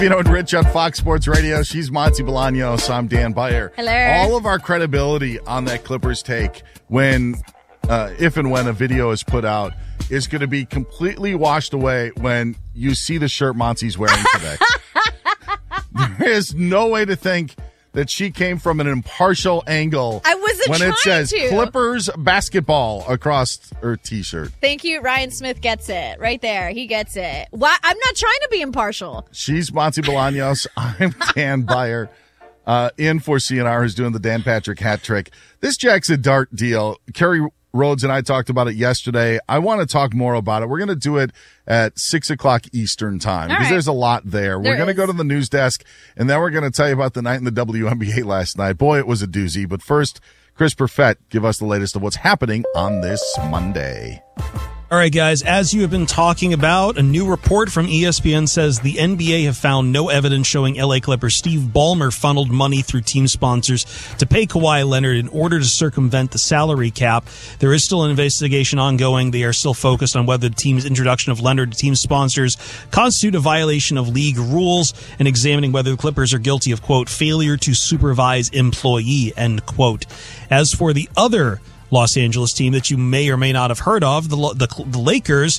Pino and Rich on Fox Sports Radio. She's Monty Bolaños. I'm Dan Beyer. Hello. All of our credibility on that Clippers take when, if and when a video is put out is going to be completely washed away when you see the shirt Monty's wearing today. There is no way to think that she came from an impartial angle. I wasn't when trying it says to. Clippers basketball across her T-shirt. Thank you. Ryan Smith gets it. Right there. He gets it. Why? I'm not trying to be impartial. She's Monty Bolaños. I'm Dan Beyer. In for CNR, who's doing the Dan Patrick hat trick. This Jackson Dart deal, Kerry Rhodes and I talked about it yesterday. I want to talk more about it. We're going to do it at 6 o'clock Eastern time because there's a lot there. We're going to go to the news desk, and then we're going to tell you about the night in the WNBA last night. Boy, it was a doozy. But first, Chris Perfett, give us the latest of what's happening on this Monday. All right, guys, as you have been talking about, a new report from ESPN says the NBA have found no evidence showing LA Clippers Steve Ballmer funneled money through team sponsors to pay Kawhi Leonard in order to circumvent the salary cap. There is still an investigation ongoing. They are still focused on whether the team's introduction of Leonard to team sponsors constitute a violation of league rules and examining whether the Clippers are guilty of, quote, failure to supervise employee, end quote. As for the other Los Angeles team that you may or may not have heard of, the Lakers,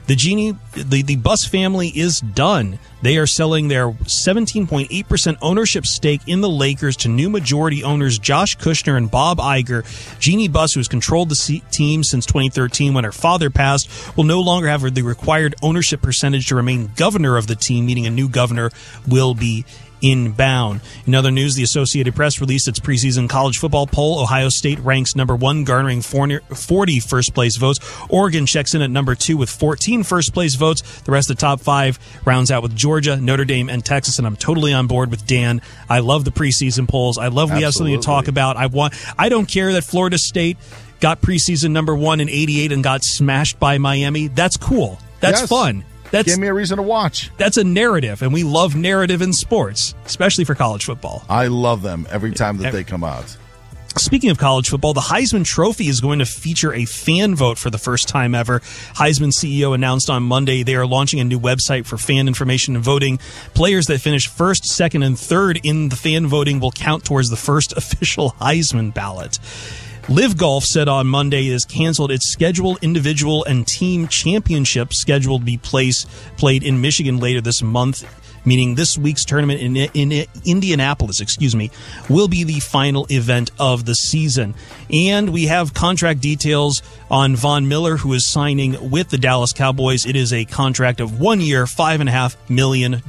the Buss family is done. They are selling their 17.8% ownership stake in the Lakers to new majority owners Josh Kushner and Bob Iger. Jeannie Buss, who has controlled the team since 2013 when her father passed, will no longer have the required ownership percentage to remain governor of the team, meaning a new governor will be inbound. In other news, the Associated Press released its preseason college football poll. Ohio State ranks number 1, garnering 40 first-place votes. Oregon checks in at number 2 with 14 first-place votes. The rest of the top 5 rounds out with Georgia, Notre Dame, and Texas, and I'm totally on board with Dan. I love the preseason polls. I love we have something to talk about. I don't care that Florida State got preseason number 1 in 88 and got smashed by Miami. That's cool. That's fun. Give me a reason to watch. That's a narrative, and we love narrative in sports, especially for college football. I love them every time that they come out. Speaking of college football, the Heisman Trophy is going to feature a fan vote for the first time ever. Heisman CEO announced on Monday they are launching a new website for fan information and voting. Players that finish first, second, and third in the fan voting will count towards the first official Heisman ballot. Live Golf said on Monday it has canceled its scheduled individual and team championships scheduled to be played in Michigan later this month, meaning this week's tournament in Indianapolis, will be the final event of the season. And we have contract details on Von Miller, who is signing with the Dallas Cowboys. It is a contract of 1 year, $5.5 million.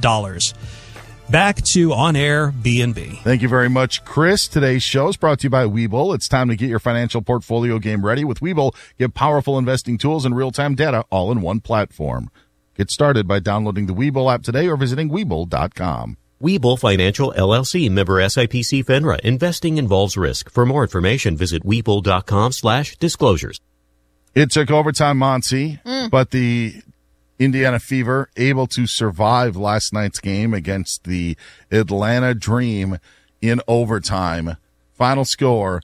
Back to On Air B&B. Thank you very much, Chris. Today's show is brought to you by Webull. It's time to get your financial portfolio game ready. With Webull, get powerful investing tools and real-time data all in one platform. Get started by downloading the Webull app today or visiting Webull.com. Webull Financial, LLC, member SIPC FINRA. Investing involves risk. For more information, visit Webull.com/disclosures. It took overtime, Monty, but the Indiana Fever able to survive last night's game against the Atlanta Dream in overtime. Final score,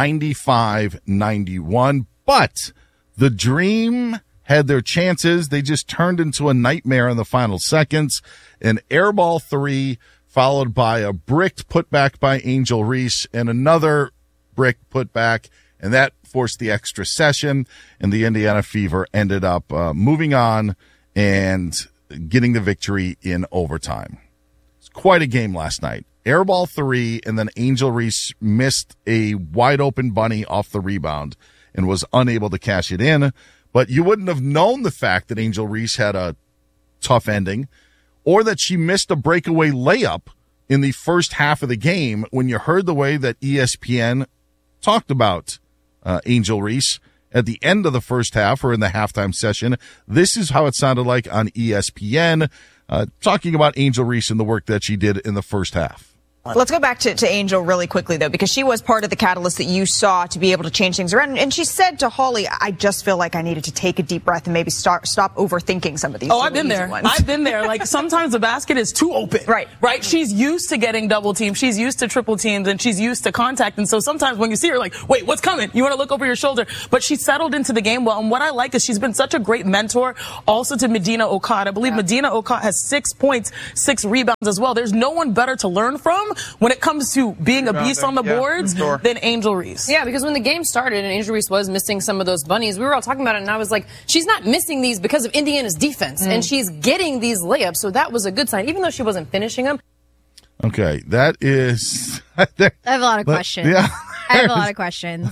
95-91. But the Dream had their chances. They just turned into a nightmare in the final seconds. An airball 3 followed by a bricked putback by Angel Reese and another brick putback, and that forced the extra session, and the Indiana Fever ended up moving on and getting the victory in overtime. It's quite a game last night. Airball 3, and then Angel Reese missed a wide-open bunny off the rebound and was unable to cash it in. But you wouldn't have known the fact that Angel Reese had a tough ending or that she missed a breakaway layup in the first half of the game when you heard the way that ESPN talked about Angel Reese at the end of the first half or in the halftime session. This is how it sounded like on ESPN, talking about Angel Reese and the work that she did in the first half. Let's go back to Angel really quickly, though, because she was part of the catalyst that you saw to be able to change things around. And she said to Holly, I just feel like I needed to take a deep breath and maybe stop overthinking some of these. Oh, I've been there. I've been there. Like, sometimes the basket is too open. Right. She's used to getting double teamed. She's used to triple teams, and she's used to contact. And so sometimes when you see her, like, wait, what's coming? You want to look over your shoulder. But she settled into the game well. And what I like is she's been such a great mentor also to Medina Okada. I believe Medina Okada has 6 points, 6 rebounds as well. There's no one better to learn from when it comes to being a beast on the boards than Angel Reese. Yeah, because when the game started and Angel Reese was missing some of those bunnies, we were all talking about it, and I was like, she's not missing these because of Indiana's defense, and she's getting these layups, so that was a good sign, even though she wasn't finishing them. Okay, that is... I have a lot of questions. Yeah. I have a lot of questions.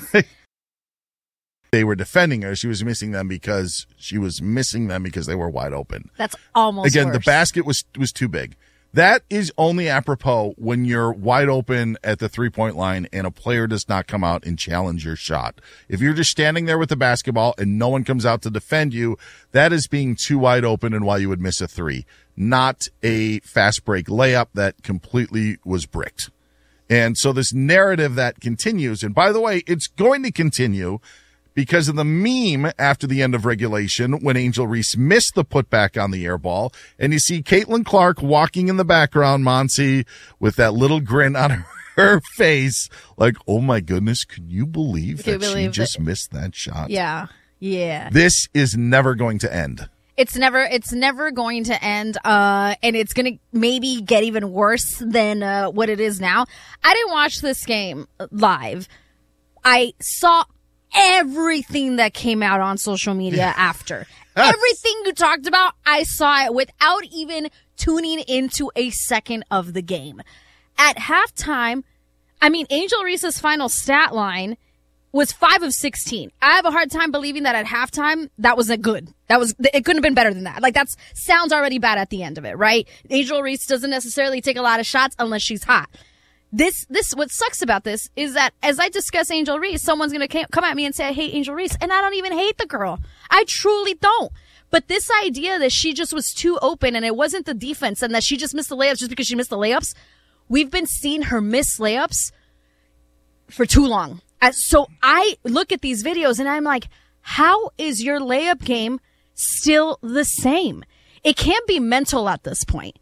They were defending her. She was missing them because they were wide open. That's almost Again, worse. the basket was too big. That is only apropos when you're wide open at the three-point line and a player does not come out and challenge your shot. If you're just standing there with the basketball and no one comes out to defend you, that is being too wide open and why you would miss a three, not a fast break layup that completely was bricked. And so this narrative that continues, and by the way, it's going to continue because of the meme after the end of regulation when Angel Reese missed the putback on the air ball. And you see Caitlin Clark walking in the background, Monty, with that little grin on her face. Like, oh my goodness, can you believe that she just missed that shot? Yeah. Yeah. This is never going to end. It's never going to end, and it's going to maybe get even worse than what it is now. I didn't watch this game live. I saw everything that came out on social media after. Everything you talked about, I saw it without even tuning into a second of the game. At halftime, Angel Reese's final stat line was 5 of 16. I have a hard time believing that at halftime, that wasn't good. It couldn't have been better than that. Like, that sounds already bad at the end of it, right? Angel Reese doesn't necessarily take a lot of shots unless she's hot. What sucks about this is that as I discuss Angel Reese, someone's going to come at me and say, I hate Angel Reese. And I don't even hate the girl. I truly don't. But this idea that she just was too open and it wasn't the defense and that she just missed the layups just because she missed the layups, we've been seeing her miss layups for too long. So I look at these videos and I'm like, how is your layup game still the same? It can't be mental at this point.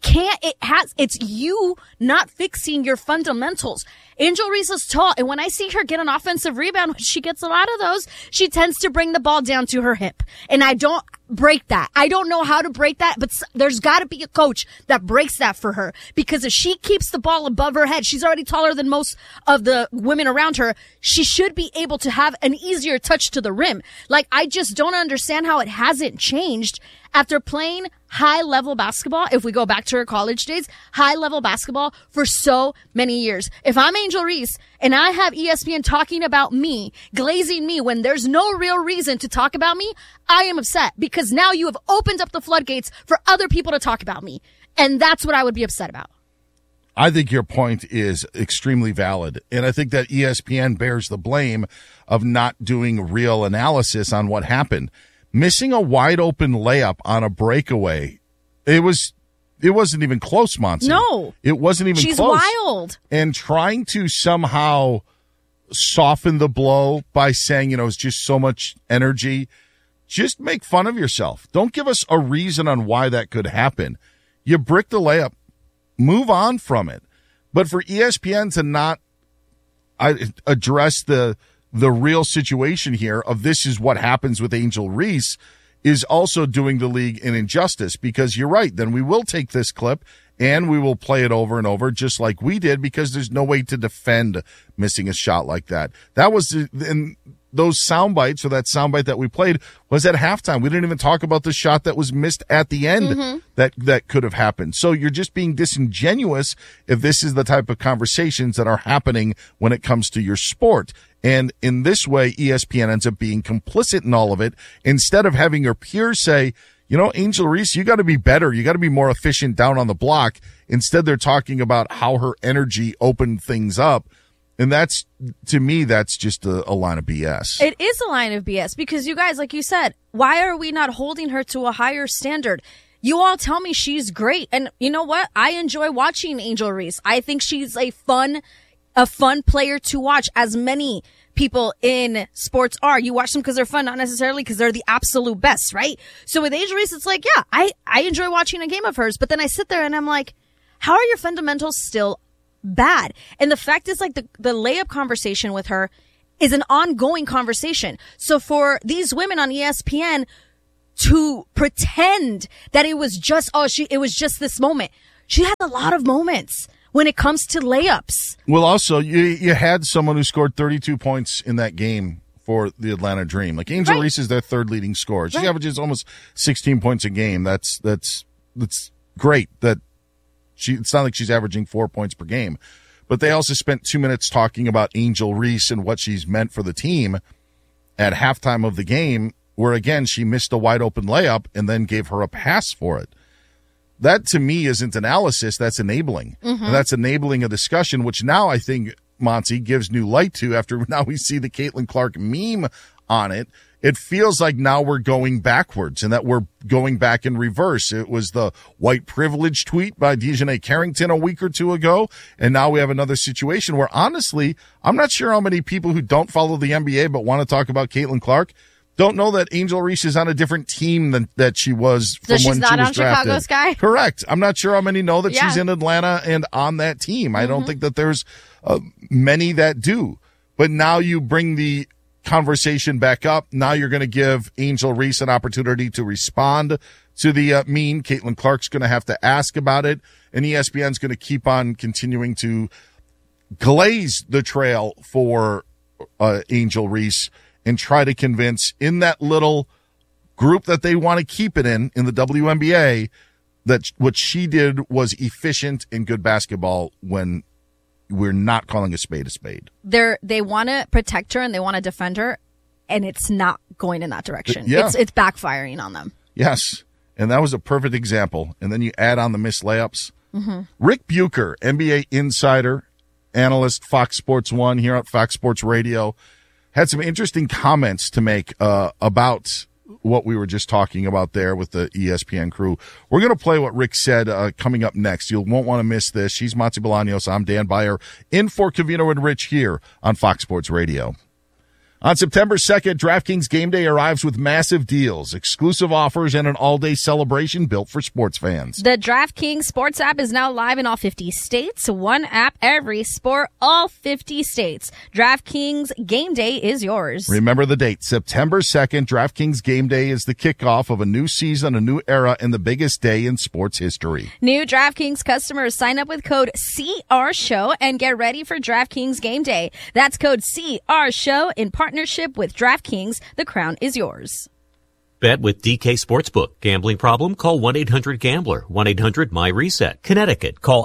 It's you not fixing your fundamentals. Angel Reese is tall, and when I see her get an offensive rebound, when she gets a lot of those, she tends to bring the ball down to her hip. And I don't break that. I don't know how to break that, but there's got to be a coach that breaks that for her. Because if she keeps the ball above her head, she's already taller than most of the women around her, she should be able to have an easier touch to the rim. Like, I just don't understand how it hasn't changed after playing high-level basketball, if we go back to her college days, high-level basketball for so many years. If I'm Angel Reese and I have ESPN talking about me, glazing me when there's no real reason to talk about me, I am upset because now you have opened up the floodgates for other people to talk about me. And that's what I would be upset about. I think your point is extremely valid. And I think that ESPN bears the blame of not doing real analysis on what happened. Missing a wide open layup on a breakaway, it wasn't even close, Monty. No. It wasn't even She's close. She's wild. And trying to somehow soften the blow by saying, it's just so much energy, just make fun of yourself. Don't give us a reason on why that could happen. You brick the layup, move on from it. But for ESPN to not address the real situation here of this is what happens with Angel Reese is also doing the league an injustice, because you're right. Then we will take this clip and we will play it over and over just like we did, because there's no way to defend missing a shot like that. That was in those sound bites, or that soundbite that we played was at halftime. We didn't even talk about the shot that was missed at the end that could have happened. So you're just being disingenuous if this is the type of conversations that are happening when it comes to your sport. And in this way, ESPN ends up being complicit in all of it. Instead of having your peers say, Angel Reese, you got to be better. You got to be more efficient down on the block. Instead, they're talking about how her energy opened things up. And that's, to me, that's just a line of BS. It is a line of BS because you guys, like you said, why are we not holding her to a higher standard? You all tell me she's great. And you know what? I enjoy watching Angel Reese. I think she's a fun player to watch, as many people in sports are. You watch them because they're fun, not necessarily because they're the absolute best, right? So with Angel Reese, it's like, yeah, I enjoy watching a game of hers, but then I sit there and I'm like, how are your fundamentals still bad? And the fact is, like, the layup conversation with her is an ongoing conversation. So for these women on ESPN to pretend that it was just, it was just this moment. She had a lot of moments when it comes to layups. Well, also, you had someone who scored 32 points in that game for the Atlanta Dream. Like, Angel Reese is their third leading scorer. She averages almost 16 points a game. That's great. It's not like she's averaging 4 points per game. But they also spent 2 minutes talking about Angel Reese and what she's meant for the team at halftime of the game, where, again, she missed a wide-open layup and then gave her a pass for it. That, to me, isn't analysis. That's enabling. Mm-hmm. And that's enabling a discussion, which now I think, Monty, gives new light to after now we see the Caitlin Clark meme on it. It feels like now we're going backwards and that we're going back in reverse. It was the white privilege tweet by Dejanay Carrington a week or two ago, and now we have another situation where, honestly, I'm not sure how many people who don't follow the NBA but want to talk about Caitlin Clark don't know that Angel Reese is on a different team than that she was from when she was drafted. So she's not on Chicago Sky? Correct. I'm not sure how many know that she's in Atlanta and on that team. I don't think that there's many that do. But now you bring the conversation back up. Now you're going to give Angel Reese an opportunity to respond to the meme. Caitlin Clark's going to have to ask about it, and ESPN's going to keep on continuing to glaze the trail for Angel Reese and try to convince, in that little group that they want to keep it in the WNBA, that what she did was efficient and good basketball when we're not calling a spade a spade. They want to protect her and they want to defend her, and it's not going in that direction. Yeah. It's backfiring on them. Yes, and that was a perfect example. And then you add on the missed layups. Mm-hmm. Rick Bucher, NBA insider, analyst, Fox Sports 1 here at Fox Sports Radio, had some interesting comments to make about what we were just talking about there with the ESPN crew. We're going to play what Rick said coming up next. You won't want to miss this. She's Monty Bolaños. I'm Dan Beyer, in for Covino and Rich here on Fox Sports Radio. On September 2nd, DraftKings Game Day arrives with massive deals, exclusive offers, and an all-day celebration built for sports fans. The DraftKings Sports app is now live in all 50 states. One app, every sport, all 50 states. DraftKings Game Day is yours. Remember the date, September 2nd. DraftKings Game Day is the kickoff of a new season, a new era, and the biggest day in sports history. New DraftKings customers sign up with code CRSHOW and get ready for DraftKings Game Day. That's code CRSHOW in partnership with DraftKings. The crown is yours. Bet with DK Sportsbook. Gambling problem? Call 1-800-GAMBLER. 1-800-MY-RESET. Connecticut. Call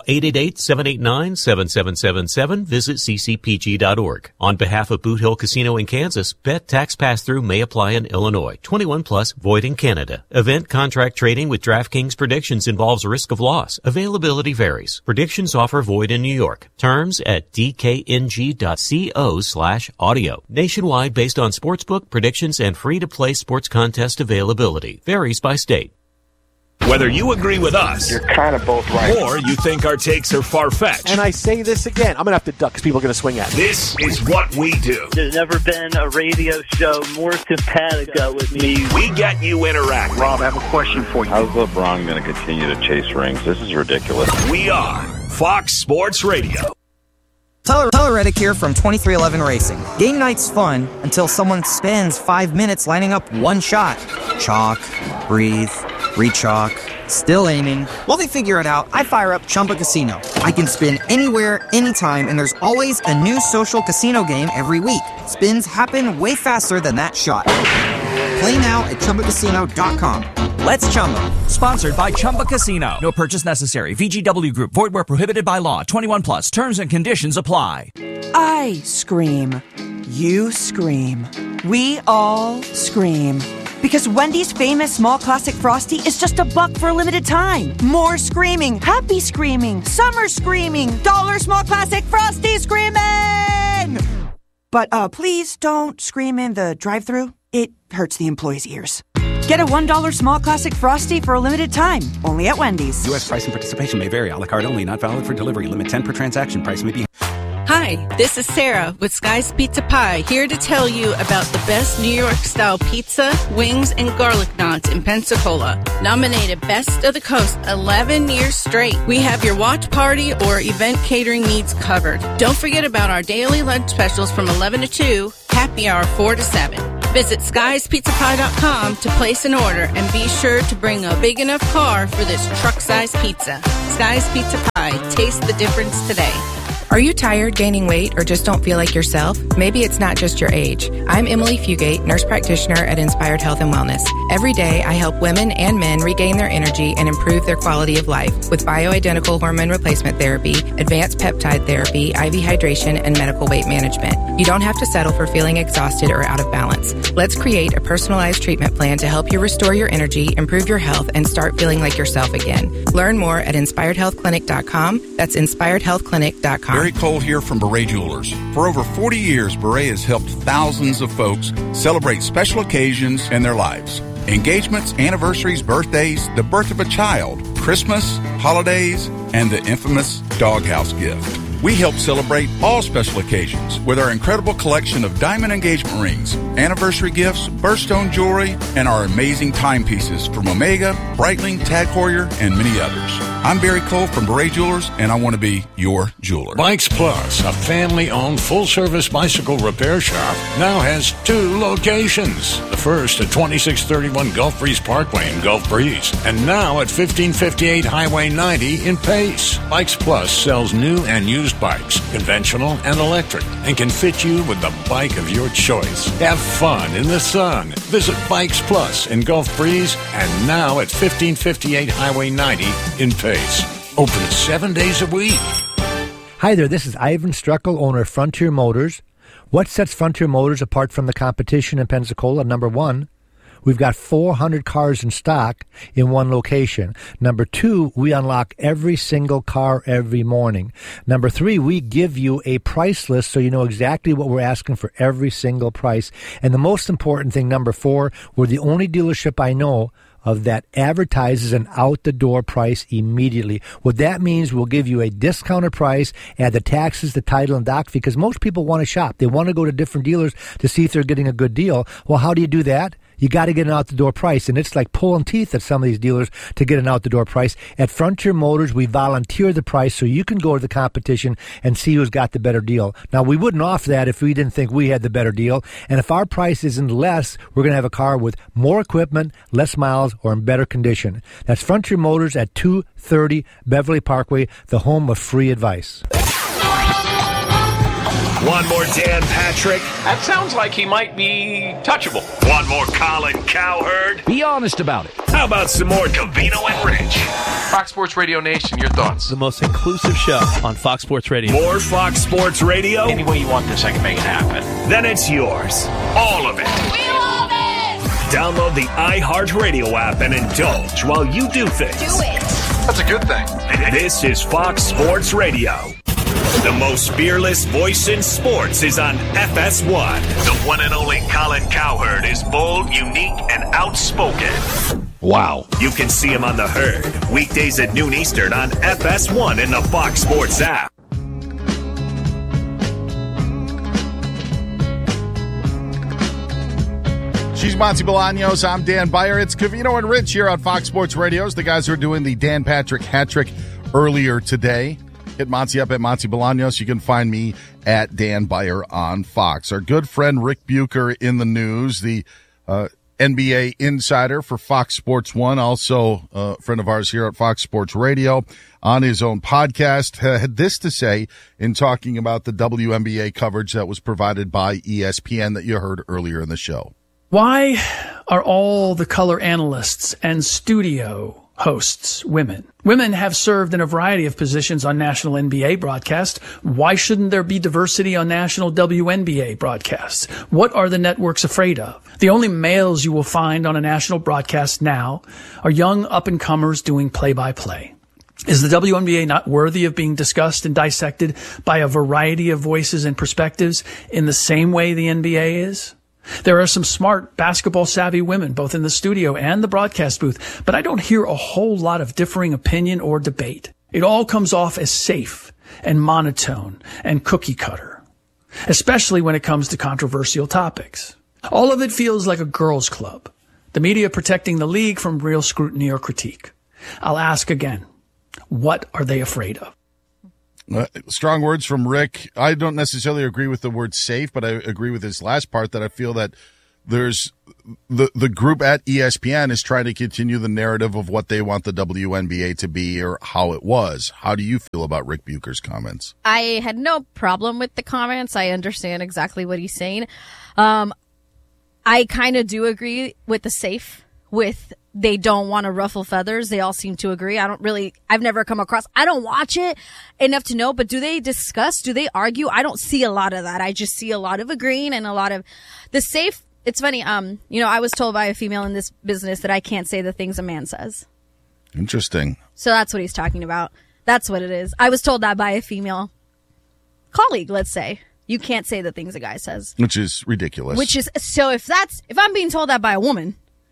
888-789-7777. Visit ccpg.org. On behalf of Boot Hill Casino in Kansas, bet tax pass-through may apply in Illinois. 21 plus, void in Canada. Event contract trading with DraftKings predictions involves risk of loss. Availability varies. Predictions offer void in New York. Terms at dkng.co/audio. Nationwide based on sportsbook predictions and free-to-play sports contest availability. Varies by state. Whether you agree with us, you're kind of both right, or you think our takes are far-fetched. And I say this again, I'm going to have to duck because people are going to swing at me. This is what we do. There's never been a radio show more simpatico with me. We get you interact. Rob, I have a question for you. How's LeBron going to continue to chase rings? This is ridiculous. We are Fox Sports Radio. Tyler Reddick here from 2311 Racing. Game night's fun until someone spends 5 minutes lining up one shot. Chalk, breathe, re-chalk, still aiming. While they figure it out, I fire up Chumba Casino. I can spin anywhere, anytime, and there's always a new social casino game every week. Spins happen way faster than that shot. Play now at ChumbaCasino.com. Let's Chumba. Sponsored by Chumba Casino. No purchase necessary. VGW Group. Void where prohibited by law. 21 plus. Terms and conditions apply. I scream. You scream. We all scream. Because Wendy's famous small classic Frosty is just $1 for a limited time. More screaming. Happy screaming. Summer screaming. $1 small classic Frosty screaming! But please don't scream in the drive-thru. It hurts the employees' ears. Get a $1 small classic Frosty for a limited time, only at Wendy's. U.S. price and participation may vary. A la carte only. Not valid for delivery. Limit 10 per transaction. Price may be... Hi, this is Sarah with Sky's Pizza Pie, here to tell you about the best New York-style pizza, wings, and garlic knots in Pensacola. Nominated Best of the Coast 11 years straight. We have your watch party or event catering needs covered. Don't forget about our daily lunch specials from 11 to 2, happy hour 4 to 7. Visit skiespizzapie.com to place an order and be sure to bring a big enough car for this truck-sized pizza. Sky's Pizza Pie. Taste the difference today. Are you tired, gaining weight, or just don't feel like yourself? Maybe it's not just your age. I'm Emily Fugate, nurse practitioner at Inspired Health and Wellness. Every day, I help women and men regain their energy and improve their quality of life with bioidentical hormone replacement therapy, advanced peptide therapy, IV hydration, and medical weight management. You don't have to settle for feeling exhausted or out of balance. Let's create a personalized treatment plan to help you restore your energy, improve your health, and start feeling like yourself again. Learn more at inspiredhealthclinic.com. That's inspiredhealthclinic.com. Barry Cole here from Beret Jewelers. For over 40 years, Beret has helped thousands of folks celebrate special occasions in their lives. Engagements, anniversaries, birthdays, the birth of a child, Christmas, holidays, and the infamous doghouse gift. We help celebrate all special occasions with our incredible collection of diamond engagement rings, anniversary gifts, birthstone jewelry, and our amazing timepieces from Omega, Breitling, Tag Heuer, and many others. I'm Barry Cole from Beret Jewelers, and I want to be your jeweler. Bikes Plus, a family-owned full-service bicycle repair shop, now has 2 locations. The first at 2631 Gulf Breeze Parkway in Gulf Breeze, and now at 1558 Highway 90 in Pace. Bikes Plus sells new and used bikes, conventional and electric, and can fit you with the bike of your choice. Have fun in the sun. Visit Bikes Plus in Gulf Breeze, and now at 1558 Highway 90 in Pace. Open 7 days a week. Hi there, this is Ivan Struckel, owner of Frontier Motors. What sets Frontier Motors apart from the competition in Pensacola? Number one, we've got 400 cars in stock in one location. Number two, we unlock every single car every morning. Number three, we give you a price list so you know exactly what we're asking for every single price. And the most important thing, number four, we're the only dealership I know of that advertises an out-the-door price immediately. What that means, we'll give you a discounted price, add the taxes, the title, and doc fee, because most people want to shop. They want to go to different dealers to see if they're getting a good deal. Well, how do you do that? You got to get an out-the-door price, and it's like pulling teeth at some of these dealers to get an out-the-door price. At Frontier Motors, we volunteer the price so you can go to the competition and see who's got the better deal. Now, we wouldn't offer that if we didn't think we had the better deal, and if our price isn't less, we're going to have a car with more equipment, less miles, or in better condition. That's Frontier Motors at 230 Beverly Parkway, the home of free advice. One more Dan Patrick. That sounds like he might be touchable. One more Colin Cowherd. Be honest about it. How about some more Covino and Rich? Fox Sports Radio Nation, your thoughts? The most inclusive show on Fox Sports Radio. More Fox Sports Radio? Any way you want this, I can make it happen. Then it's yours. All of it. We love it! Download the iHeartRadio app and indulge while you do things. Do it. That's a good thing. This is Fox Sports Radio. The most fearless voice in sports is on FS1. The one and only Colin Cowherd is bold, unique, and outspoken. Wow. You can see him on The Herd, weekdays at noon Eastern on FS1 in the Fox Sports app. She's Monty Bolaños. I'm Dan Beyer. It's Covino and Rich here on Fox Sports Radios. The guys are doing the Dan Patrick hat trick earlier today. Hit Monty up at Monty Bolaños. You can find me at Dan Beyer on Fox. Our good friend Rick Bucher in the news, the NBA insider for Fox Sports 1, also a friend of ours here at Fox Sports Radio, on his own podcast, had this to say in talking about the WNBA coverage that was provided by ESPN that you heard earlier in the show. Why are all the color analysts and studio hosts women? Women have served in a variety of positions on national NBA broadcasts. Why shouldn't there be diversity on national WNBA broadcasts? What are the networks afraid of? The only males you will find on a national broadcast now are young up-and-comers doing play-by-play. Is the WNBA not worthy of being discussed and dissected by a variety of voices and perspectives in the same way the NBA is? There are some smart, basketball-savvy women, both in the studio and the broadcast booth, but I don't hear a whole lot of differing opinion or debate. It all comes off as safe and monotone and cookie-cutter, especially when it comes to controversial topics. All of it feels like a girls' club, the media protecting the league from real scrutiny or critique. I'll ask again, what are they afraid of? Strong words from Rick. I don't necessarily agree with the word safe, but I agree with his last part that I feel that there's the group at ESPN is trying to continue the narrative of what they want the WNBA to be or how it was. How do you feel about Rick Bucher's comments? I had no problem with the comments. I understand exactly what he's saying. I kind of do agree with the safe, with they don't want to ruffle feathers. They all seem to agree. I've never come across, I don't watch it enough to know, but do they discuss? Do they argue? I don't see a lot of that. I just see a lot of agreeing and a lot of the safe. It's funny. I was told by a female in this business that I can't say the things a man says. Interesting. So that's what he's talking about. That's what it is. I was told that by a female colleague, let's say. You can't say the things a guy says. Which is ridiculous. So if I'm being told that by a woman,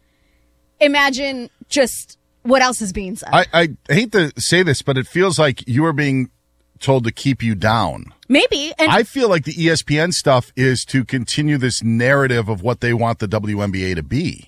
imagine just what else is being said. I hate to say this, but it feels like you are being told to keep you down. Maybe. And I feel like the ESPN stuff is to continue this narrative of what they want the WNBA to be.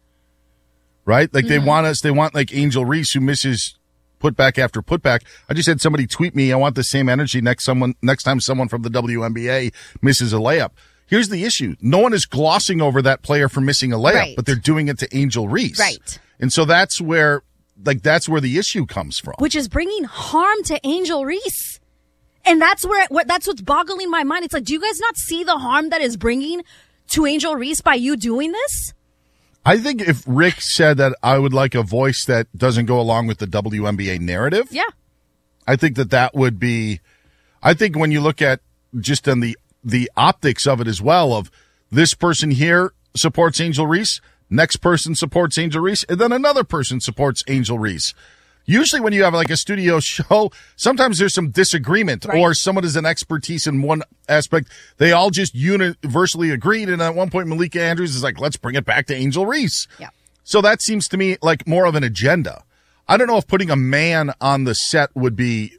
Right? Like they want like Angel Reese, who misses putback after putback. I just had somebody tweet me, I want the same energy next time someone from the WNBA misses a layup. Here's the issue. No one is glossing over that player for missing a layup, but they're doing it to Angel Reese. Right. And so that's where the issue comes from. Which is bringing harm to Angel Reese. And that's what's boggling my mind. It's like, do you guys not see the harm that is bringing to Angel Reese by you doing this? I think if Rick said that I would like a voice that doesn't go along with the WNBA narrative. Yeah. I think that would be, I think when you look at just on the optics of it as well, of this person here supports Angel Reese, next person supports Angel Reese, and then another person supports Angel Reese. Usually when you have like a studio show, sometimes there's some disagreement or someone has an expertise in one aspect. They all just universally agreed. And at one point, Malika Andrews is like, let's bring it back to Angel Reese. Yeah. So that seems to me like more of an agenda. I don't know if putting a man on the set would be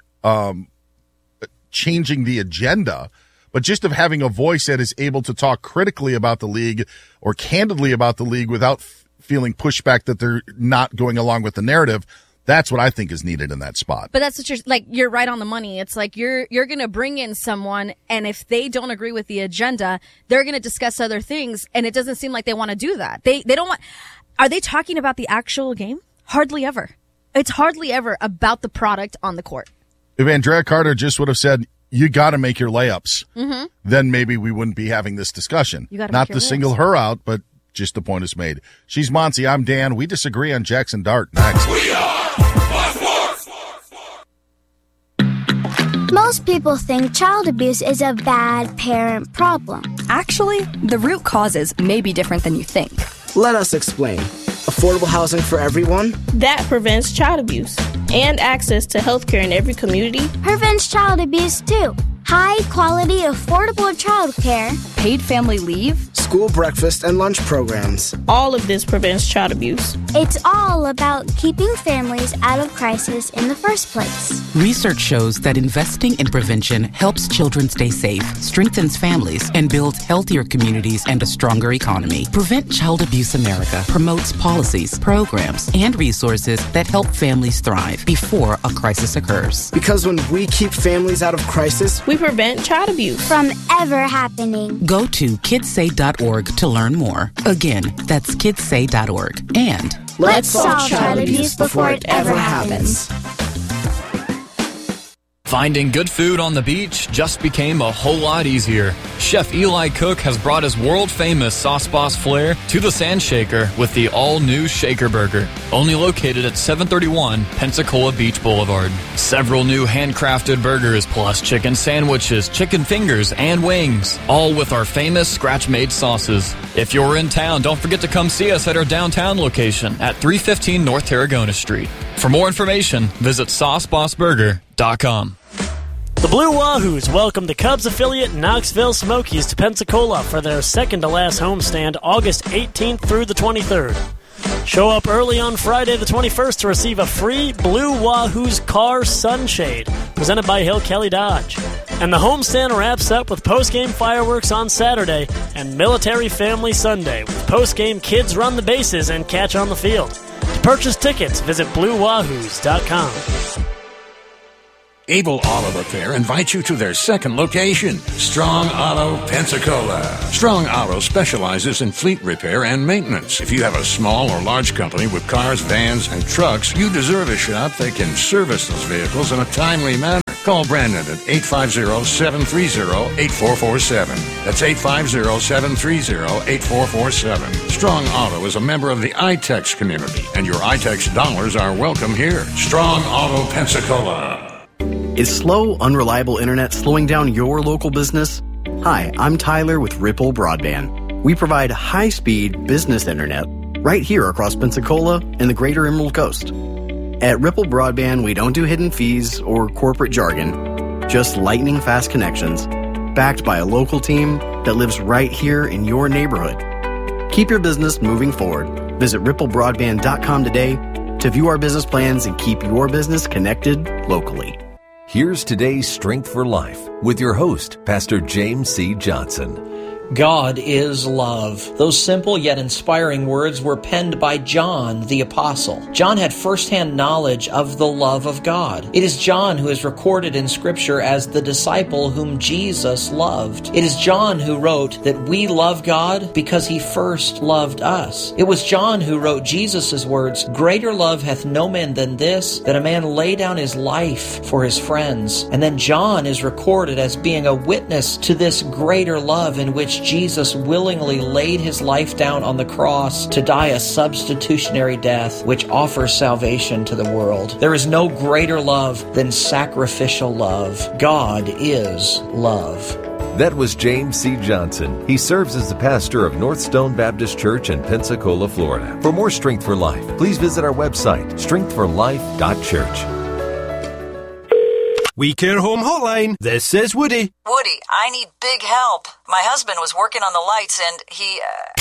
changing the agenda, but just of having a voice that is able to talk critically about the league or candidly about the league without feeling pushback that they're not going along with the narrative. That's what I think is needed in that spot. But that's what you're right on the money. It's like you're going to bring in someone, and if they don't agree with the agenda, they're going to discuss other things, and it doesn't seem like they want to do that. They don't want. Are they talking about the actual game? Hardly ever. It's hardly ever about the product on the court. If Andrea Carter just would have said, you got to make your layups, then maybe we wouldn't be having this discussion. Not to single her out, but just the point is made. She's Monty. I'm Dan. We disagree on Jackson Dart. Next. We are Most people think child abuse is a bad parent problem. Actually, the root causes may be different than you think. Let us explain. Affordable housing for everyone? That prevents child abuse. And access to health care in every community. Prevents child abuse, too. High quality, affordable child care. Paid family leave. School breakfast and lunch programs. All of this prevents child abuse. It's all about keeping families out of crisis in the first place. Research shows that investing in prevention helps children stay safe, strengthens families, and builds healthier communities and a stronger economy. Prevent Child Abuse America promotes policies, programs, and resources that help families thrive before a crisis occurs. Because when we keep families out of crisis, we prevent child abuse from ever happening. Go to kidssay.org to learn more. Again, that's kidssay.org. And let's solve child abuse before it ever happens. Finding good food on the beach just became a whole lot easier. Chef Eli Cook has brought his world-famous Sauce Boss flair to the Sand Shaker with the all-new Shaker Burger, only located at 731 Pensacola Beach Boulevard. Several new handcrafted burgers plus chicken sandwiches, chicken fingers, and wings, all with our famous scratch-made sauces. If you're in town, don't forget to come see us at our downtown location at 315 North Tarragona Street. For more information, visit SauceBossBurger.com. The Blue Wahoos welcome the Cubs affiliate Knoxville Smokies to Pensacola for their second-to-last homestand August 18th through the 23rd. Show up early on Friday the 21st to receive a free Blue Wahoos car sunshade presented by Hill Kelly Dodge. And the homestand wraps up with post-game fireworks on Saturday and Military Family Sunday with post-game kids run the bases and catch on the field. To purchase tickets, visit BlueWahoos.com. Able Auto Repair invites you to their second location, Strong Auto Pensacola. Strong Auto specializes in fleet repair and maintenance. If you have a small or large company with cars, vans, and trucks, you deserve a shop that can service those vehicles in a timely manner. Call Brandon at 850-730-8447. That's 850-730-8447. Strong Auto is a member of the iTex community, and your iTex dollars are welcome here. Strong Auto Pensacola. Is slow, unreliable internet slowing down your local business? Hi, I'm Tyler with Ripple Broadband. We provide high-speed business internet right here across Pensacola and the greater Emerald Coast. At Ripple Broadband, we don't do hidden fees or corporate jargon, just lightning-fast connections, backed by a local team that lives right here in your neighborhood. Keep your business moving forward. Visit ripplebroadband.com today to view our business plans and keep your business connected locally. Here's today's Strength for Life with your host, Pastor James C. Johnson. God is love. Those simple yet inspiring words were penned by John the Apostle. John had firsthand knowledge of the love of God. It is John who is recorded in Scripture as the disciple whom Jesus loved. It is John who wrote that we love God because he first loved us. It was John who wrote Jesus' words, "Greater love hath no man than this, that a man lay down his life for his friends." And then John is recorded as being a witness to this greater love in which Jesus willingly laid his life down on the cross to die a substitutionary death which offers salvation to the world. There is no greater love than sacrificial love. God is love. That was James C. Johnson. He serves as the pastor of North Stone Baptist Church in Pensacola, Florida. For more Strength for Life, please visit our website, strengthforlife.church. We Care Home Hotline. This is Woody. Woody, I need big help. My husband was working on the lights and he,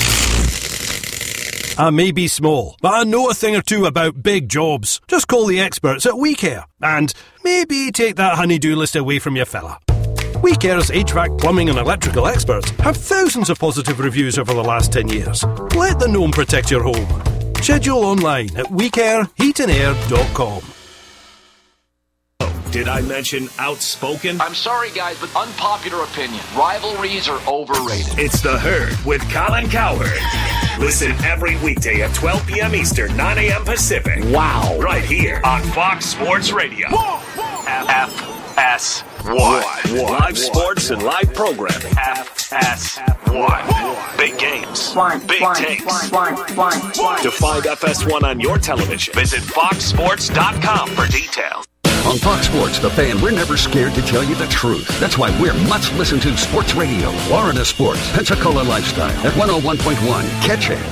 I may be small, but I know a thing or two about big jobs. Just call the experts at We Care and maybe take that honey-do list away from your fella. We Care's HVAC, plumbing and electrical experts have thousands of positive reviews over the last 10 years. Let the gnome protect your home. Schedule online at wecareheatandair.com. Did I mention outspoken? I'm sorry, guys, but unpopular opinion. Rivalries are overrated. It's The Herd with Colin Cowherd. Listen every weekday at 12 p.m. Eastern, 9 a.m. Pacific. Wow. Right here on Fox Sports Radio. FS1. Live sports and live programming. FS1. Big games. Big takes. To find FS1 on your television, visit foxsports.com for details. On Fox Sports, The Fan, we're never scared to tell you the truth. That's why we're much-listened-to sports radio. Florida Sports, Pensacola Lifestyle at 101.1. Catch it.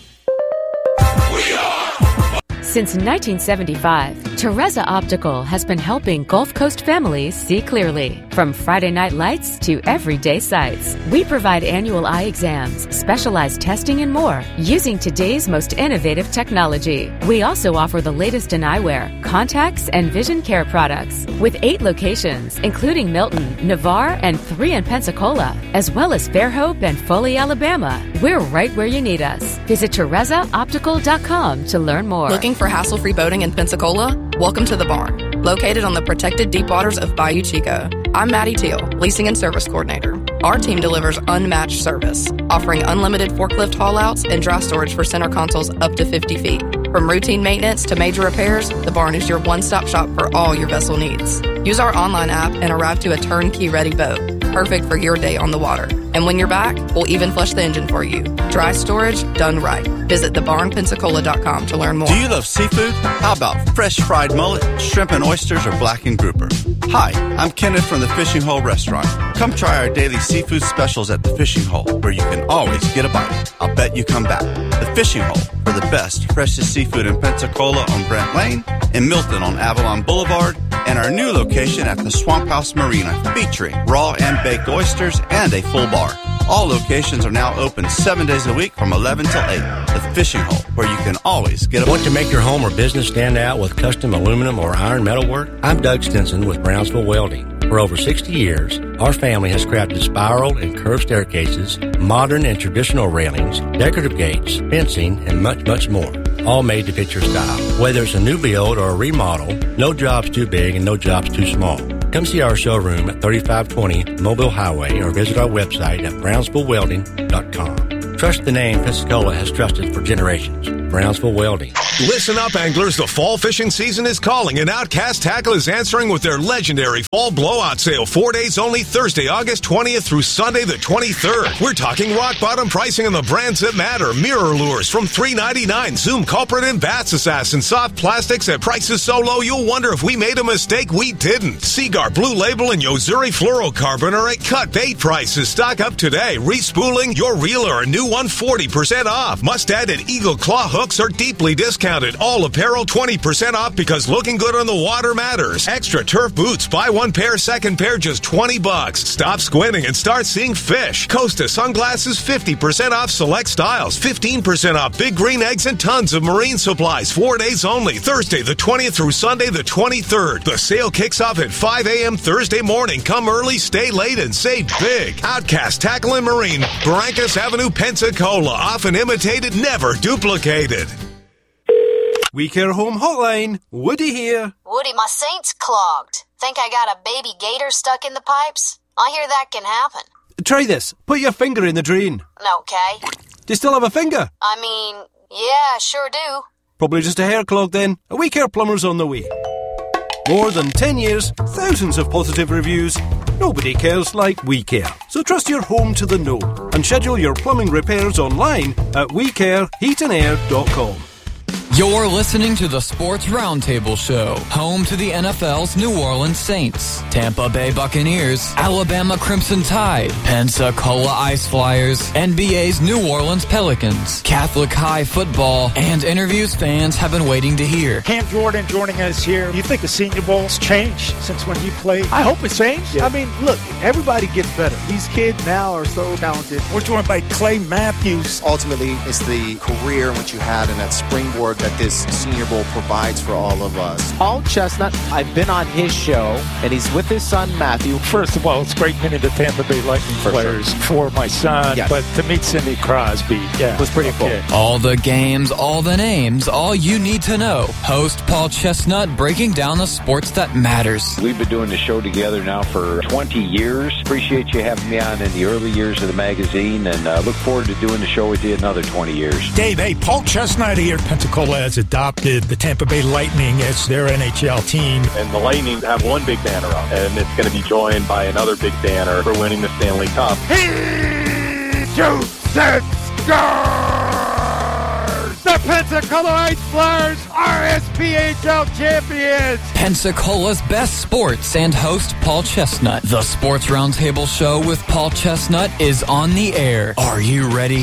Since 1975, Teresa Optical has been helping Gulf Coast families see clearly. From Friday night lights to everyday sights, we provide annual eye exams, specialized testing, and more using today's most innovative technology. We also offer the latest in eyewear, contacts, and vision care products. With 8 locations, including Milton, Navarre, and 3 in Pensacola, as well as Fairhope and Foley, Alabama. We're right where you need us. Visit TeresaOptical.com to learn more. Looking for hassle-free boating in Pensacola? Welcome to The Barn, located on the protected deep waters of Bayou Chico. I'm Maddie Teal, Leasing and Service Coordinator. Our team delivers unmatched service, offering unlimited forklift haul-outs and dry storage for center consoles up to 50 feet. From routine maintenance to major repairs, The Barn is your one-stop shop for all your vessel needs. Use our online app and arrive to a turnkey-ready boat, perfect for your day on the water. And when you're back, we'll even flush the engine for you. Dry storage done right. Visit thebarnpensacola.com to learn more. Do you love seafood? How about fresh fried mullet, shrimp and oysters, or blackened grouper? Hi, I'm Kenneth from the Fishing Hole Restaurant. Come try our daily seafood specials at the Fishing Hole, where you can always get a bite. I'll bet you come back. The Fishing Hole, for the best, freshest seafood in Pensacola on Brent Lane, in Milton on Avalon Boulevard, and our new location at the Swamp House Marina, featuring raw and baked oysters and a full bar. All locations are now open 7 days a week from 11 till 8. The Fishing Hole, where you can always get a... Want to make your home or business stand out with custom aluminum or iron metalwork? I'm Doug Stinson with Brownsville Welding. For over 60 years, our family has crafted spiral and curved staircases, modern and traditional railings, decorative gates, fencing, and much, much more. All made to fit your style. Whether it's a new build or a remodel, no job's too big and no job's too small. Come see our showroom at 3520 Mobile Highway or visit our website at brownsvillewelding.com. Trust the name Pensacola has trusted for generations. Brownsville Welding. Listen up, anglers. The fall fishing season is calling, and Outcast Tackle is answering with their legendary fall blowout sale. 4 days only, Thursday, August 20th through Sunday, the 23rd. We're talking rock bottom pricing on the brands that matter. Mirror lures from $3.99. Zoom Culprit and Bass Assassin. Soft plastics at prices so low you'll wonder if we made a mistake. We didn't. Seaguar, Blue Label, and Yozuri Fluorocarbon are at cut bait prices. Stock up today. Respooling your reeler, a new one 40% off. Must add at Eagle Claw hooks are deeply discounted. All apparel 20% off because looking good on the water matters. Extra turf boots, buy one pair, second pair, just $20. Stop squinting and start seeing fish. Costa sunglasses 50% off select styles, 15% off big green eggs, and tons of marine supplies. 4 days only, Thursday the 20th through Sunday the 23rd. The sale kicks off at 5 a.m. Thursday morning. Come early, stay late, and save big. Outcast Tackle and Marine, Barrancas Avenue, Pensacola. Often imitated, never duplicated. We Care Home Hotline. Woody here. Woody, my Saint's clogged. Think I got a baby gator stuck in the pipes? I hear that can happen. Try this. Put your finger in the drain. Okay. Do you still have a finger? I mean, yeah, sure do. Probably just a hair clog then. A We Care plumber's on the way. More than 10 years, thousands of positive reviews. Nobody cares like We Care. So trust your home to the know and schedule your plumbing repairs online at WeCareHeatAndAir.com. You're listening to the Sports Roundtable Show, home to the NFL's New Orleans Saints, Tampa Bay Buccaneers, Alabama Crimson Tide, Pensacola Ice Flyers, NBA's New Orleans Pelicans, Catholic High football, and interviews fans have been waiting to hear. Cam Jordan joining us here. You think the Senior Bowl's changed since when he played? I hope it's changed. Yeah. I mean, look, everybody gets better. These kids now are so talented. We're joined by Clay Matthews. Ultimately, it's the career in which you had and that springboard that this Senior Bowl provides for all of us. Paul Chestnut, I've been on his show, and he's with his son, Matthew. First of all, it's great meeting the Tampa Bay Lightning players for my son, yes. But to meet Cindy Crosby, yeah, it was pretty cool. All the games, all the names, all you need to know. Host Paul Chestnut breaking down the sports that matters. We've been doing the show together now for 20 years. Appreciate you having me on in the early years of the magazine, and look forward to doing the show with you another 20 years. Dave, hey, Paul Chestnut here. Pensacola has adopted the Tampa Bay Lightning as their NHL team. And the Lightning have one big banner up, and it's going to be joined by another big banner for winning the Stanley Cup. He shoots and scores! The Pensacola Ice Flyers are SPHL champions! Pensacola's best sports and host Paul Chestnut. The Sports Roundtable Show with Paul Chestnut is on the air. Are you ready?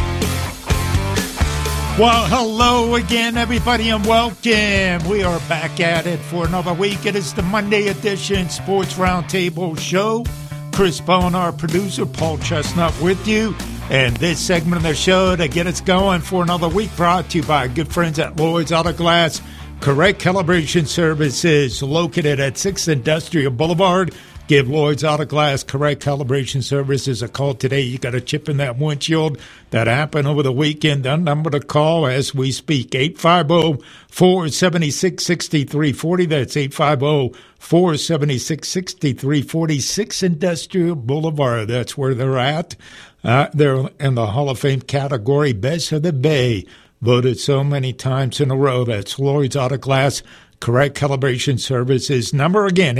Well, hello again, everybody, and welcome. We are back at it for another week. It is the Monday edition Sports Roundtable Show. Chris Bowen, our producer, Paul Chestnut with you. And this segment of the show to get us going for another week brought to you by our good friends at Lloyd's Auto Glass. Correct Calibration Services located at 6th Industrial Boulevard. Give Lloyd's Auto Glass Correct Calibration Services a call today. You got a chip in that windshield that happened over the weekend. The number to call as we speak, 850-476-6340. That's 850-476-6340. 6th Industrial Boulevard. That's where they're at. They're in the Hall of Fame category, Best of the Bay. Voted so many times in a row. That's Lloyd's Auto Glass Correct Calibration Services. Number again,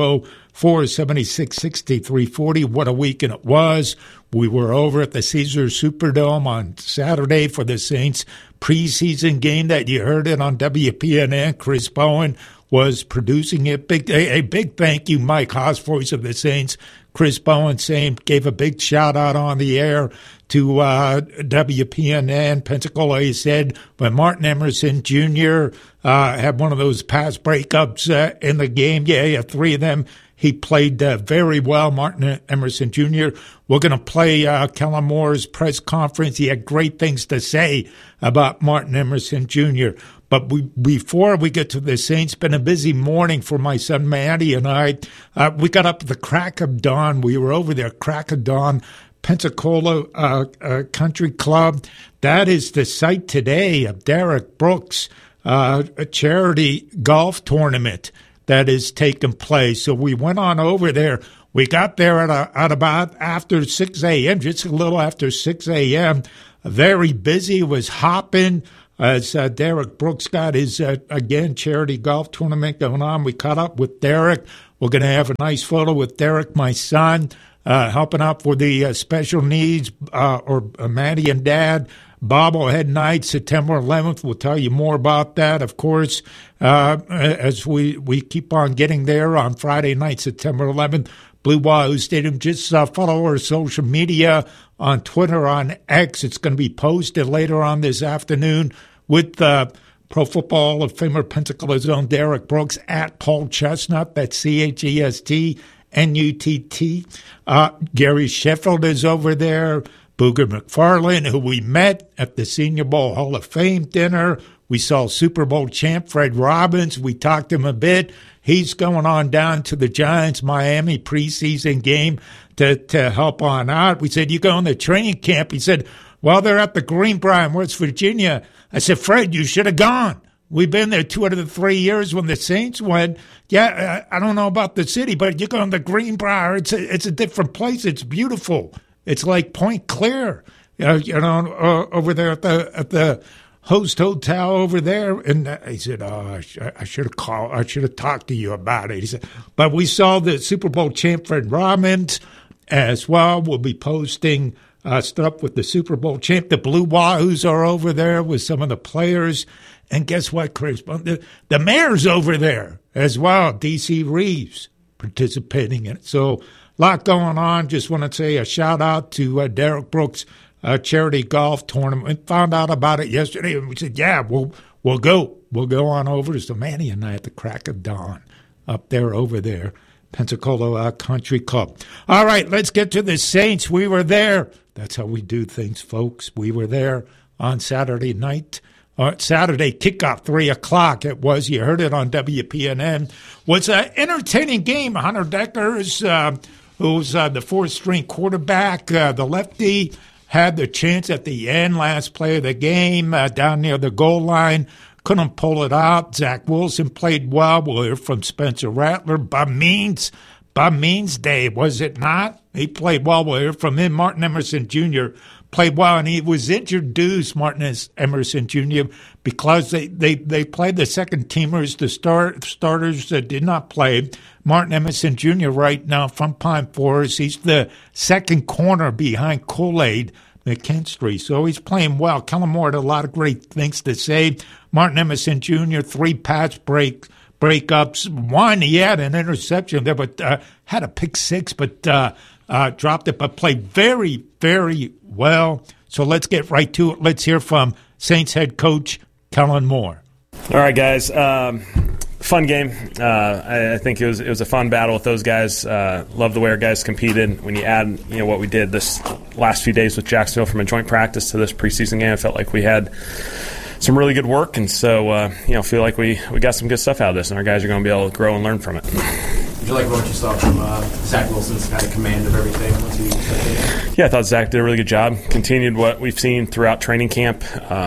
850-476-6340. What a weekend it was. We were over at the Caesars Superdome on Saturday for the Saints preseason game that you heard it on WPNN. Chris Bowen, was producing it. A big thank you, Mike Haas, voice of the Saints. Chris Bowen gave a big shout-out on the air to WPNN. Pensacola, he said, when Martin Emerson Jr. Had one of those pass breakups in the game, three of them, he played very well, Martin Emerson Jr. We're going to play Kellen Moore's press conference. He had great things to say about Martin Emerson Jr., but before we get to the Saints, been a busy morning for my son Maddie and I. We got up at the crack of dawn. We were over there, crack of dawn, Pensacola Country Club. That is the site today of Derek Brooks' a charity golf tournament that is taking place. So we went on over there. We got there at about after 6 a.m., just a little after 6 a.m. Very busy, was hopping. As Derek Brooks got his, again, charity golf tournament going on. We caught up with Derek. We're going to have a nice photo with Derek, my son, helping out for the special needs, or Maddie and Dad, bobblehead night, September 11th. We'll tell you more about that, of course, as we keep on getting there on Friday night, September 11th. Blue Wahoo Stadium. Just follow our social media on Twitter, on X. It's going to be posted later on this afternoon with Pro Football Hall of Famer Pensacola's own Derek Brooks at Paul Chestnut. That's CHESTNUTT. Gary Sheffield is over there. Booger McFarland, who we met at the Senior Bowl Hall of Fame dinner. We saw Super Bowl champ Fred Robbins. We talked to him a bit. He's going on down to the Giants-Miami preseason game to help on out. We said, you going to training camp? He said, well, they're at the Greenbrier in West Virginia. I said, Fred, you should have gone. We've been there 2 out of the 3 years when the Saints went. Yeah, I don't know about the city, but you're going to Greenbrier. It's a different place. It's beautiful. It's like Point Clear, over there at the Host Hotel over there. And he said, I should have called. I should have talked to you about it. He said, but we saw the Super Bowl champ Fred Robbins as well. We'll be posting stuff with the Super Bowl champ. The Blue Wahoos are over there with some of the players. And guess what, Chris? The mayor's over there as well, D.C. Reeves, participating in it. So a lot going on. Just want to say a shout-out to Derek Brooks' charity golf tournament. Found out about it yesterday, and we said, yeah, we'll go. We'll go on over to Manny and I at the crack of dawn up there over there, Pensacola Country Club. All right, let's get to the Saints. We were there. That's how we do things, folks. We were there on Saturday night. Saturday kickoff, 3 o'clock it was. You heard it on WPNN. Was an entertaining game. Hunter Deckers, who's the fourth-string quarterback, the lefty, had the chance at the end, last play of the game, down near the goal line. Couldn't pull it out. Zach Wilson played well. We'll hear from Spencer Rattler. Bob Means Day, was it not? He played well. We'll hear from him. Martin Emerson Jr. played well, and he was introduced, Martin Emerson Jr., because they played the second-teamers, the starters that did not play. Martin Emerson Jr. right now from Pine Forest, he's the second corner behind Kool-Aid McKinstry, so he's playing well. Kellen Moore had a lot of great things to say. Martin Emerson Jr., 3 pass breakups. One, he had an interception there, but had a pick six, but dropped it, but played very, very well. So let's get right to it. Let's hear from Saints head coach Kellen Moore. All right, guys. Fun game. I think it was a fun battle with those guys. Love the way our guys competed. When you add what we did this last few days with Jacksonville from a joint practice to this preseason game, I felt like we had some really good work, and so feel like we got some good stuff out of this, and our guys are going to be able to grow and learn from it. Did you like what you saw from Zach Wilson's kind of command of everything? Yeah, I thought Zach did a really good job. Continued what we've seen throughout training camp.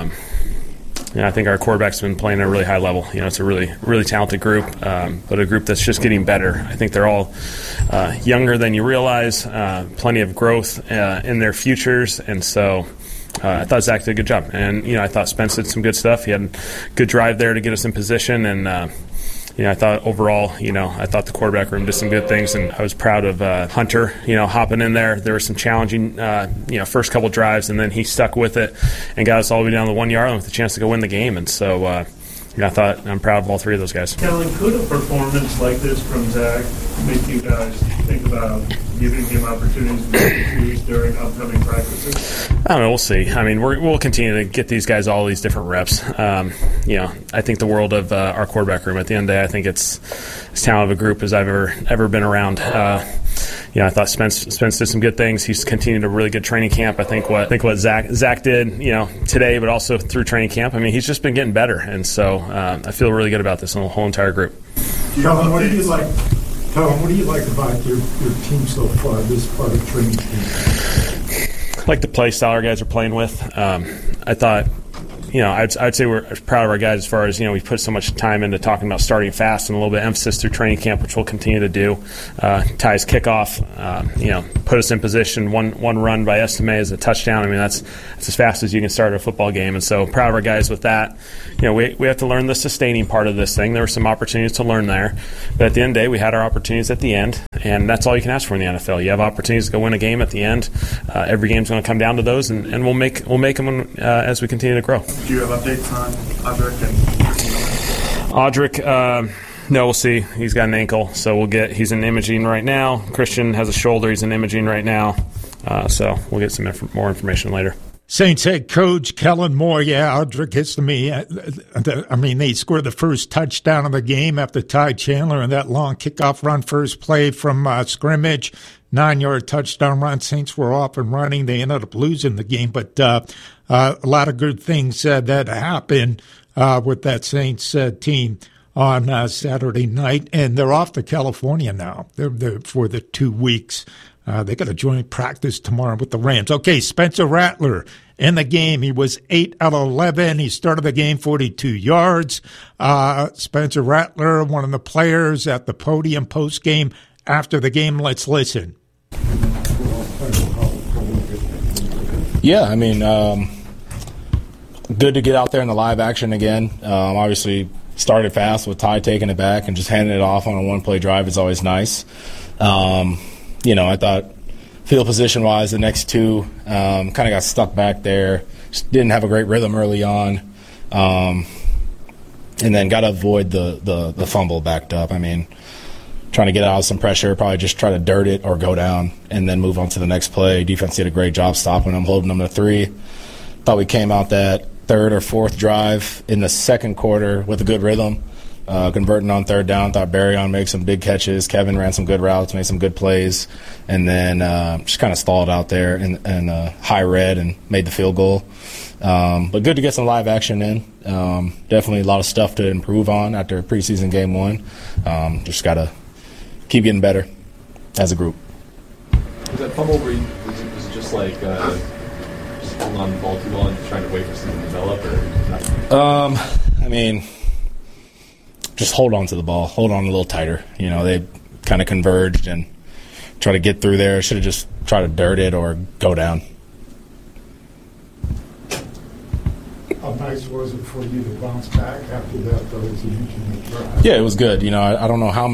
I think our quarterback's been playing at a really high level. It's a really, really talented group, but a group that's just getting better. I think they're all younger than you realize, plenty of growth in their futures, and so I thought Zach did a good job. And, I thought Spence did some good stuff. He had a good drive there to get us in position, and I thought overall, I thought the quarterback room did some good things, and I was proud of Hunter, hopping in there. There were some challenging, first couple drives, and then he stuck with it and got us all the way down the 1 yard line with a chance to go win the game. And so, I thought I'm proud of all three of those guys. Kellen, could a performance like this from Zach make you guys think about giving him opportunities to use during upcoming practices? I don't know. We'll see. I mean, we'll continue to get these guys all these different reps. I think the world of our quarterback room. At the end of the day, I think it's as talented of a group as I've ever been around. I thought Spence did some good things. He's continued a really good training camp. I think what Zach did, today, but also through training camp. I mean, he's just been getting better, and so I feel really good about this whole entire group. Kellen, what do you like about your team so far, this part of training camp? I like the play style our guys are playing with. I thought, I'd say we're proud of our guys as far as, we put so much time into talking about starting fast and a little bit of emphasis through training camp, which we'll continue to do. Ty's kickoff, put us in position. One run by Estime is a touchdown. I mean, that's as fast as you can start a football game. And so proud of our guys with that. We have to learn the sustaining part of this thing. There were some opportunities to learn there. But at the end of the day, we had our opportunities at the end, and that's all you can ask for in the NFL. You have opportunities to go win a game at the end. Every game's going to come down to those, and we'll make them as we continue to grow. Do you have updates on Audric and Christian? Audric, no, we'll see. He's got an ankle, so he's in imaging right now. Christian has a shoulder. He's in imaging right now. So we'll get some more information later. Saints head coach Kellen Moore, Audric gets to me. I mean, they scored the first touchdown of the game after Ty Chandler and that long kickoff run, first play from scrimmage, 9-yard touchdown run. Saints were off and running. They ended up losing the game, but a lot of good things that happened with that Saints team on Saturday night, and they're off to California now. They're for the 2 weeks. They got a joint practice tomorrow with the Rams. Okay, Spencer Rattler in the game. He was 8 out of 11. He started the game 42 yards. Spencer Rattler, one of the players at the podium post-game after the game. Let's listen. Yeah, I mean, good to get out there in the live action again. Obviously, started fast with Ty taking it back and just handing it off on a one-play drive is always nice. I thought field position-wise, the next two kind of got stuck back there. Just didn't have a great rhythm early on. And then got to avoid the fumble backed up. I mean, trying to get out of some pressure, probably just try to dirt it or go down and then move on to the next play. Defense did a great job stopping them, holding them to 3. Thought we came out that third or fourth drive in the second quarter with a good rhythm. Converting on third down, thought Barryon made some big catches. Kevin ran some good routes, made some good plays, and then just kind of stalled out there in high red and made the field goal. But good to get some live action in. Definitely a lot of stuff to improve on after preseason game 1. Just got to keep getting better as a group. Was that fumble where was it just like just holding on the ball too long and trying to wait for something to develop, or not? I mean, just hold on to the ball, hold on a little tighter. They kind of converged and try to get through there. Should have just tried to dirt it or go down. How nice was it for you to bounce back after that, though, as you mentioned the drive? Yeah, it was good. I don't know how